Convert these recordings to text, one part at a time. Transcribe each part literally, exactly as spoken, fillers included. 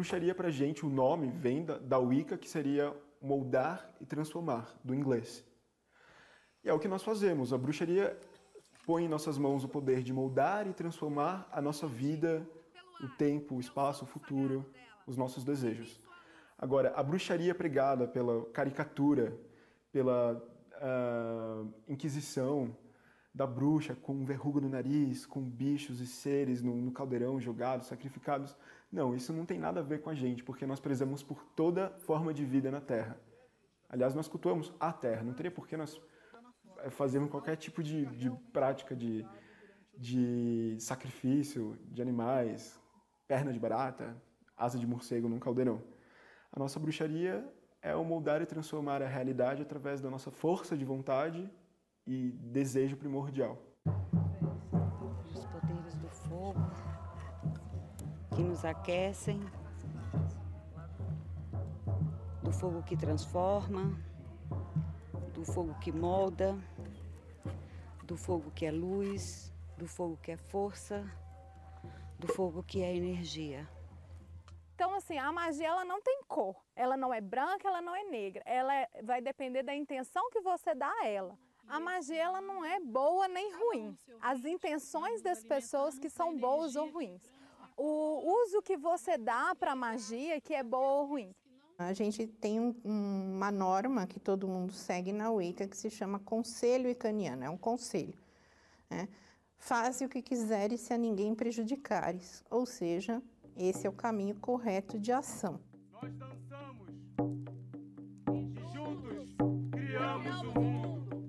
bruxaria pra gente, o nome vem da, da Wicca, que seria moldar e transformar, do inglês. E é o que nós fazemos. A bruxaria põe em nossas mãos o poder de moldar e transformar a nossa vida, o tempo, o espaço, o futuro, os nossos desejos. Agora, a bruxaria pregada pela caricatura, pela uh, inquisição da bruxa com verruga no nariz, com bichos e seres no, no caldeirão jogados, sacrificados, não, isso não tem nada a ver com a gente, porque nós prezamos por toda forma de vida na Terra. Aliás, nós cultuamos a Terra, não teria por que nós fazermos qualquer tipo de, de prática de, de sacrifício de animais, perna de barata, asa de morcego num caldeirão. A nossa bruxaria é o moldar e transformar a realidade através da nossa força de vontade e desejo primordial. Os poderes do fogo que nos aquecem, do fogo que transforma, do fogo que molda, do fogo que é luz, do fogo que é força, do fogo que é energia. Então, assim, a magia ela não tem cor, ela não é branca, ela não é negra, ela é, vai depender da intenção que você dá a ela. A magia ela não é boa nem ruim, as intenções das pessoas que são boas ou ruins. O uso que você dá para a magia que é boa ou ruim. A gente tem um, uma norma que todo mundo segue na Wicca que se chama Conselho Wiccaniano, é um conselho. Né? Faze o que quiseres se a ninguém prejudicares, ou seja, esse é o caminho correto de ação. Nós dançamos e juntos criamos o mundo.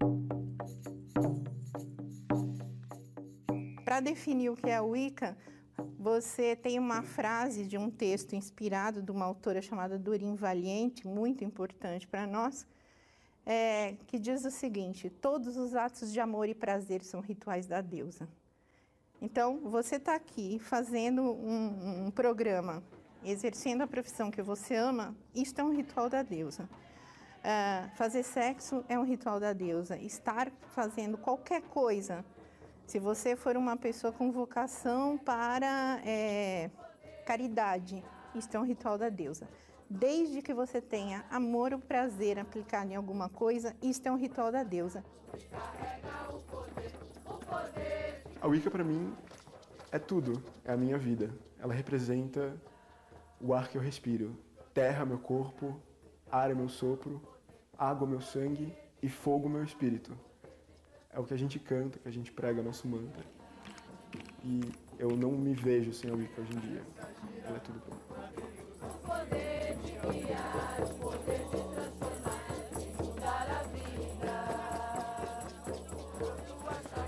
Para definir o que é a Wicca, você tem uma frase de um texto inspirado de uma autora chamada Doreen Valiente, muito importante para nós, é, que diz o seguinte: todos os atos de amor e prazer são rituais da deusa. Então, você está aqui fazendo um, um programa, exercendo a profissão que você ama, isto é um ritual da deusa. Uh, fazer sexo é um ritual da deusa. Estar fazendo qualquer coisa, se você for uma pessoa com vocação para é, caridade, isto é um ritual da deusa. Desde que você tenha amor ou prazer aplicado em alguma coisa, isto é um ritual da deusa. A Wicca, para mim, é tudo, é a minha vida. Ela representa o ar que eu respiro, terra, meu corpo, ar é meu sopro, água, meu sangue e fogo, meu espírito. É o que a gente canta, que a gente prega nosso mantra. E eu não me vejo sem a Wicca hoje em dia. Ela é tudo para mim.